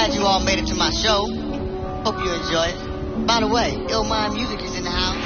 glad you all made it to my show. Hope you enjoy it. By the way, Illmind Music is in the house.